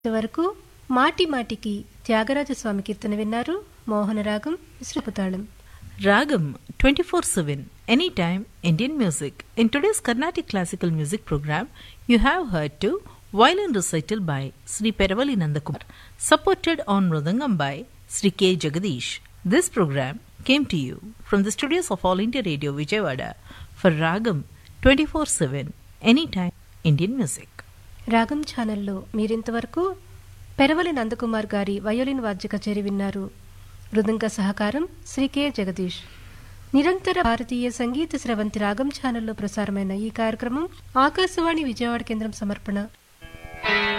ఇంతవరకు మాటి మాటికి త్యాగరాజస్వామి కీర్తన విన్నారు. మోహనరాగం విశ్రపుతాళం. Ragam 24/7 Anytime Indian Music. In today's Carnatic Classical Music program, you have heard to violin recital by Sri Peravali Nandakumar, supported on Mridangam by Sri K. Jagadish. This program came to you from the studios of All India Radio Vijayawada for Ragam 24/7 Anytime Indian Music. రాగం ఛానల్లో మీరింతవరకు పెరవలి నందకుమార్ గారి violin వాద్య కచేరి విన్నారు. మృదంగ సహకారం Shri K Jagadish. నిరంతర భారతీయ సంగీత స్రవంతి రాగం ఛానల్లో ప్రసారమైన ఈ కార్యక్రమం ఆకాశవాణి విజయవాడ కేంద్రం సమర్పణ.